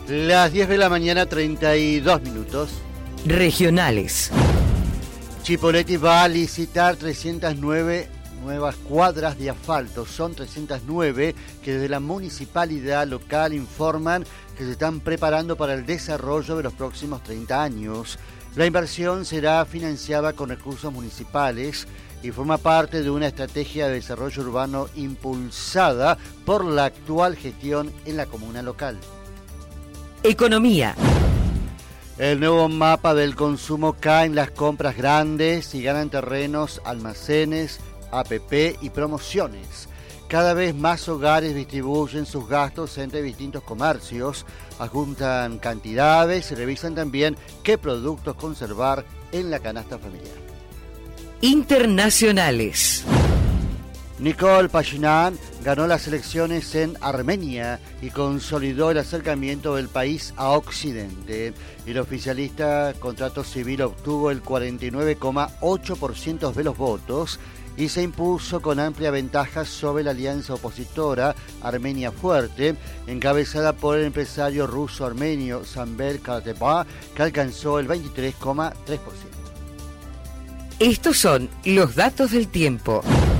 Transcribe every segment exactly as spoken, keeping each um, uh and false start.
Las diez de la mañana, treinta y dos minutos. Regionales. Chipoleti va a licitar trescientas nueve nuevas cuadras de asfalto. Son trescientas nueve que desde la municipalidad local informan que se están preparando para el desarrollo de los próximos treinta años. La inversión será financiada con recursos municipales y forma parte de una estrategia de desarrollo urbano impulsada por la actual gestión en la comuna local. Economía. El nuevo mapa del consumo cae en las compras grandes y ganan terrenos, almacenes, A P P y promociones. Cada vez más hogares distribuyen sus gastos entre distintos comercios, adjuntan cantidades y revisan también qué productos conservar en la canasta familiar. Internacionales. Nicole Pashinyan ganó las elecciones en Armenia y consolidó el acercamiento del país a Occidente. El oficialista Contrato Civil obtuvo el cuarenta y nueve coma ocho por ciento de los votos y se impuso con amplia ventaja sobre la alianza opositora Armenia Fuerte, encabezada por el empresario ruso-armenio Samvel Kartepa, que alcanzó el veintitrés coma tres por ciento. Estos son los datos del tiempo.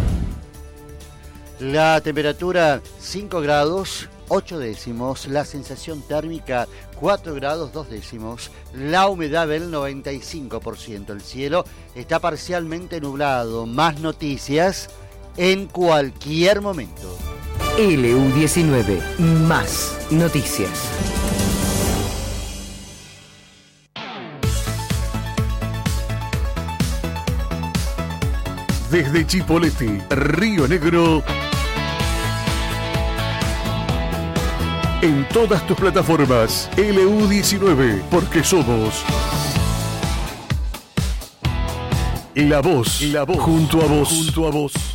La temperatura cinco grados ocho décimos, la sensación térmica cuatro grados dos décimos, la humedad del noventa y cinco por ciento, el cielo está parcialmente nublado. Más noticias en cualquier momento. L U diecinueve, más noticias. Desde Chipoleti, Río Negro, en todas tus plataformas, L U diecinueve, porque somos la voz, la voz, junto a vos, junto a vos.